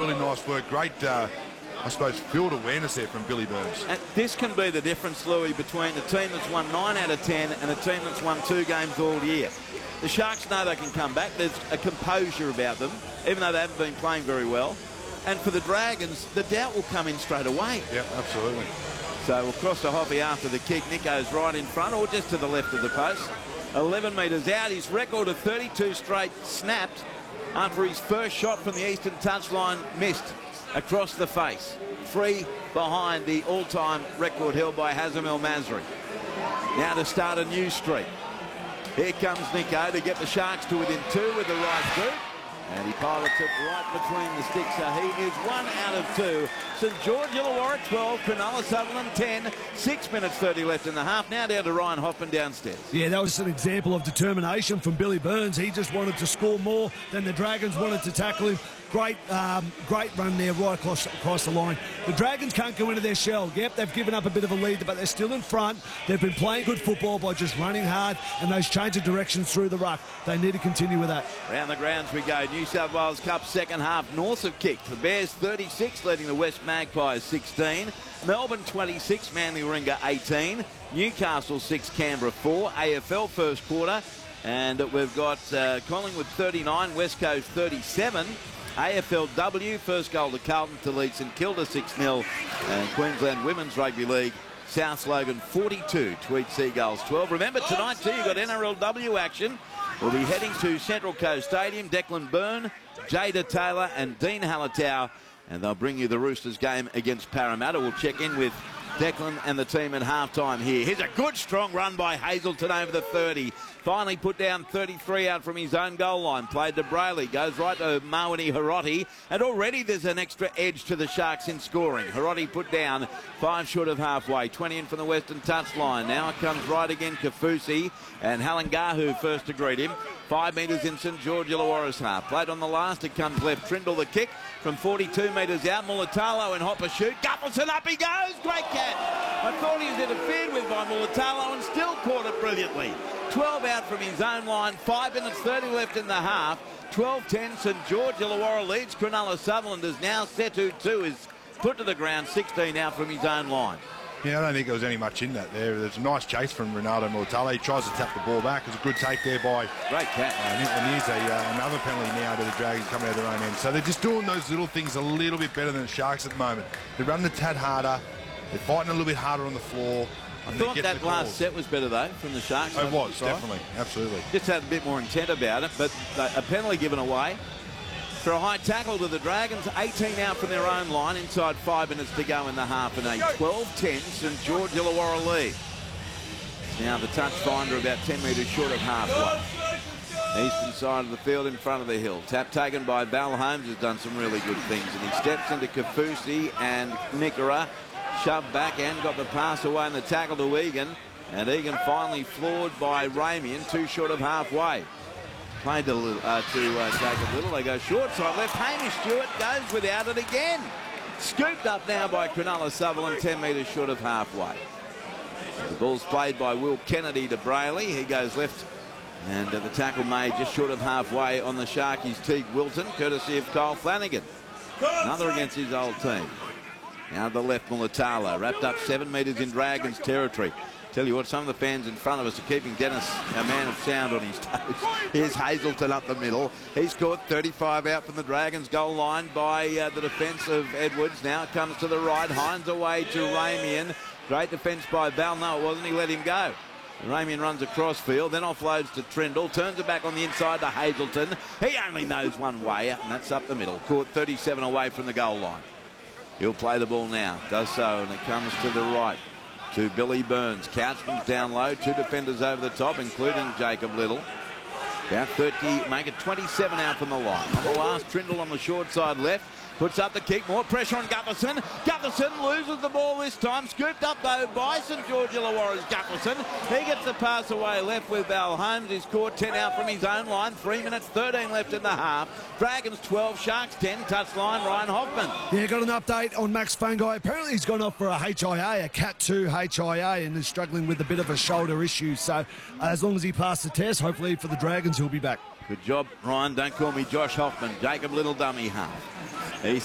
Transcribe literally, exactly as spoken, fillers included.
really nice work. Great, uh, I suppose, field awareness there from Billy Burns. And this can be the difference, Louis, between a team that's won nine out of ten and a team that's won two games all year. The Sharks know they can come back. There's a composure about them, even though they haven't been playing very well. And for the Dragons, the doubt will come in straight away. Yeah, absolutely. So we'll cross the Hoppy after the kick. Nico's right in front, or just to the left of the post. eleven metres out. His record of thirty-two straight snapped after his first shot from the eastern touchline missed across the face. Three behind the all-time record held by Hazem El Masri. Now to start a new streak. Here comes Nico to get the Sharks to within two with the right boot. And he pilots it right between the sticks, so he is one out of two. St George Illawarra twelve, Cronulla Sutherland ten. Six minutes thirty left in the half. Now down to Ryan Hoffman downstairs. Yeah, that was an example of determination from Billy Burns. He just wanted to score more than the Dragons wanted to tackle him. Great, um, great run there right across, across the line. The Dragons can't go into their shell. Yep, they've given up a bit of a lead, but they're still in front. They've been playing good football by just running hard and those change of directions through the ruck. They need to continue with that. Round the grounds we go. New South Wales Cup second half. North have kicked. The Bears thirty-six, leading the West Magpies sixteen. Melbourne twenty-six, Manly Warringah eighteen. Newcastle six, Canberra four. A F L first quarter. And we've got uh, Collingwood thirty-nine, West Coast thirty-seven. A F L W, first goal to Carlton to lead St Kilda six nil. And Queensland Women's Rugby League, South Logan forty-two, Tweed Seagulls twelve. Remember, tonight too, you've got N R L W action. We'll be heading to Central Coast Stadium. Declan Byrne, Jada Taylor and Dean Hallertau. And they'll bring you the Roosters game against Parramatta. We'll check in with Declan and the team at halftime here. Here's a good strong run by Hazelton over the thirty. Finally put down thirty-three out from his own goal line. Played to Brayley. Goes right to Mawani Hiroti. And already there's an extra edge to the Sharks in scoring. Hiroti put down five short of halfway. twenty in from the western touchline. Now it comes right again. Kafusi and Halangahu first to greet him. Five metres in St George Illawarra's half. Played on the last. It comes left. Trindle the kick from forty-two metres out. Mulatalo and Hopper shoot. Guppleson up he goes. Great catch. I thought he was interfered with by Mulatalo and still caught it brilliantly. twelve out from his own line. five minutes thirty left in the half. twelve ten. St George Illawarra leads. Cronulla Sutherland is now Setu two is put to the ground. sixteen out from his own line. Yeah, I don't think there was any much in that there. There's a nice chase from Ronaldo Mulatalo. He tries to tap the ball back. It's a good take there by... Great catch. Uh, and here's a, uh, another penalty now to the Dragons coming out of their own end. So they're just doing those little things a little bit better than the Sharks at the moment. They're running a tad harder. They're fighting a little bit harder on the floor. I thought that last set was better, though, from the Sharks. Oh, it was, definitely. Absolutely. Just had a bit more intent about it, but a penalty given away. For a high tackle to the Dragons, eighteen out from their own line, inside five minutes to go in the half, and a twelve ten St George Illawarra lead. Now the touch finder about ten metres short of halfway. Eastern side of the field in front of the hill. Tap taken by Val Holmes, who's done some really good things, and he steps into Kafusi and Nickera, shoved back and got the pass away and the tackle to Egan, and Egan finally floored by Ramian, too short of halfway. Played to, uh, to uh, Jacob Little. They go short side left. Hamish Stewart goes without it again. Scooped up now by Cronulla Sutherland, ten metres short of halfway. The ball's played by Will Kennedy to Brayley. He goes left, and uh, the tackle made just short of halfway on the Sharkies. Teague Wilton, courtesy of Kyle Flanagan. Another against his old team. Now to the left, Mulatalo, wrapped up seven metres in Dragons territory. Tell you what, some of the fans in front of us are keeping Dennis, a man of sound, on his toes. Here's Hazelton up the middle. He's caught thirty-five out from the Dragons goal line by uh, the defence of Edwards. Now it comes to the right. Hines away to Ramian. Great defence by Val. No, it wasn't. He let him go. Ramian runs across field, then offloads to Trindle. Turns it back on the inside to Hazelton. He only knows one way, and that's up the middle. Caught thirty-seven away from the goal line. He'll play the ball now. Does so, and it comes to the right. To Billy Burns. Couchman's down low. Two defenders over the top, including Jacob Little. About thirty, make it twenty-seven out from the line. On the last, Trindle on the short side left. Puts up the kick. More pressure on Gutherson. Gutherson loses the ball this time. Scooped up, though, by St George Illawarra's Gutherson. He gets the pass away left with Val Holmes. He's caught ten out from his own line. Three minutes, thirteen left in the half. Dragons twelve, Sharks ten. Touchline, Ryan Hoffman. Yeah, got an update on Max Fungi. Apparently he's gone off for a H I A, a Cat two H I A, and is struggling with a bit of a shoulder issue. So uh, as long as he passes the test, hopefully for the Dragons he'll be back. Good job, Ryan. Don't call me Josh Hoffman. Jacob Little dummy half. He's